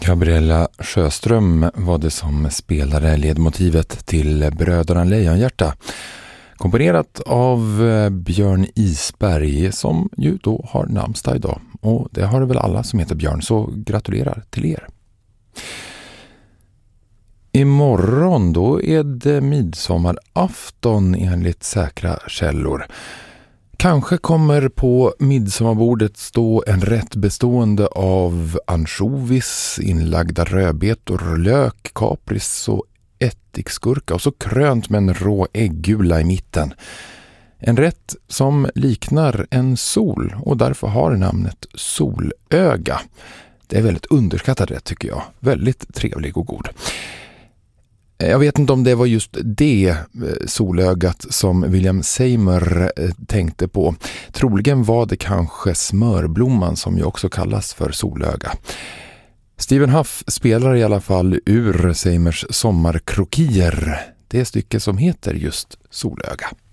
Gabriella Sjöström var det som spelade ledmotivet till Bröderna Lejonhjärta. Komponerat av Björn Isberg som ju då har namnsdag idag. Och det har väl alla som heter Björn, så gratulerar till er. Imorgon då är det midsommarafton enligt säkra källor. Kanske kommer på midsommarbordet stå en rätt bestående av ansjovis, inlagda rödbetor, lök, kapris och ättiksgurka och så krönt med en rå äggula i mitten. En rätt som liknar en sol och därför har namnet solöga. Det är väldigt underskattad rätt tycker jag. Väldigt trevlig och god. Jag vet inte om det var just det solögat som William Seymour tänkte på. Troligen var det kanske smörblomman som ju också kallas för solöga. Stephen Huff spelar i alla fall ur Seymours sommarkrokier, det stycke som heter just Solöga.